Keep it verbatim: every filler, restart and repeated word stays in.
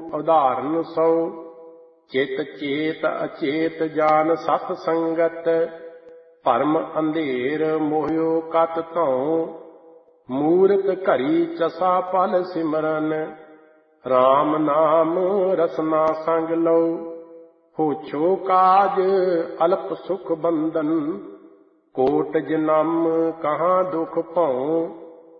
ਉਦਾਹਰਨ ਸੋ। ਚਿਤ ਚੇਤ ਅਚੇਤ ਜਾਨ ਸਤ ਸੰਗਤ, ਭਰਮ ਅੰਧੇਰ ਮੋਹਿਓ ਕਤ ਧਉ। ਮੂਰਖ ਘਰੀ ਚਸਾ ਪਲ ਸਿਮਰਨ, ਰਾਮ ਨਾਮ ਰਸਨਾ ਸੰਗ ਲਉ। ਹੋਛੋ ਕਾਜ ਅਲਪ ਸੁਖ ਬੰਧਨ, ਕੋਟ ਜਨਮ ਕਹਾਂ ਦੁਖ ਭਉ।